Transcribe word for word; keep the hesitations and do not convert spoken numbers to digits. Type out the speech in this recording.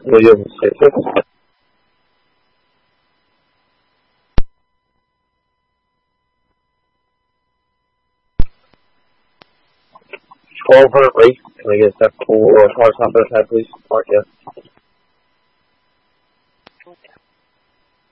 William six six. twelve hundred rate. Can I get that for car number, please? Mark, yes.